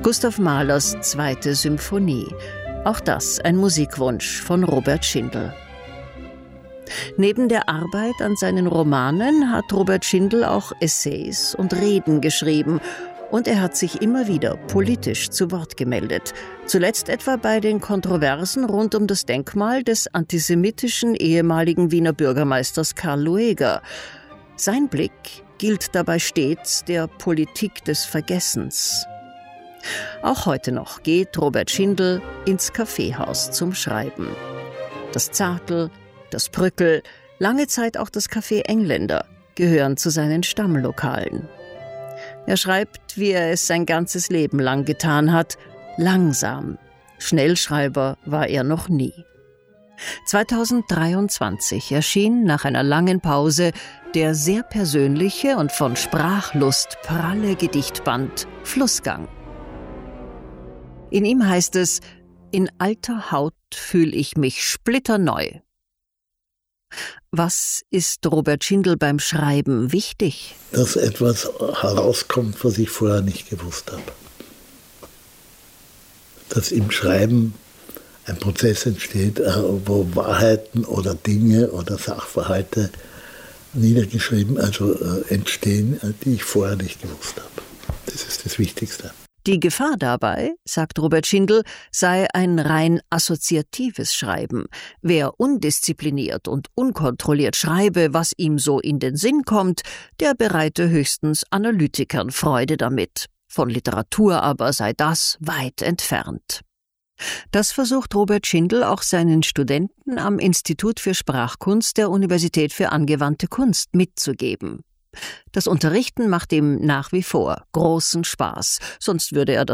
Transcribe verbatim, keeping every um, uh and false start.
Gustav Mahlers zweite Symphonie. Auch das ein Musikwunsch von Robert Schindel. Neben der Arbeit an seinen Romanen hat Robert Schindel auch Essays und Reden geschrieben. Und er hat sich immer wieder politisch zu Wort gemeldet. Zuletzt etwa bei den Kontroversen rund um das Denkmal des antisemitischen ehemaligen Wiener Bürgermeisters Karl Lueger. Sein Blick gilt dabei stets der Politik des Vergessens. Auch heute noch geht Robert Schindel ins Kaffeehaus zum Schreiben. Das Zartl, das Brückel, lange Zeit auch das Café Engländer gehören zu seinen Stammlokalen. Er schreibt, wie er es sein ganzes Leben lang getan hat, langsam. Schnellschreiber war er noch nie. zweitausenddreiundzwanzig erschien nach einer langen Pause der sehr persönliche und von Sprachlust pralle Gedichtband Flussgang. In ihm heißt es: In alter Haut fühl ich mich splitterneu. Was ist Robert Schindel beim Schreiben wichtig? Dass etwas herauskommt, was ich vorher nicht gewusst habe. Dass im Schreiben ein Prozess entsteht, wo Wahrheiten oder Dinge oder Sachverhalte niedergeschrieben, also entstehen, die ich vorher nicht gewusst habe. Das ist das Wichtigste. Die Gefahr dabei, sagt Robert Schindel, sei ein rein assoziatives Schreiben. Wer undiszipliniert und unkontrolliert schreibe, was ihm so in den Sinn kommt, der bereite höchstens Analytikern Freude damit. Von Literatur aber sei das weit entfernt. Das versucht Robert Schindel auch seinen Studenten am Institut für Sprachkunst der Universität für angewandte Kunst mitzugeben. Das Unterrichten macht ihm nach wie vor großen Spaß, sonst würde er das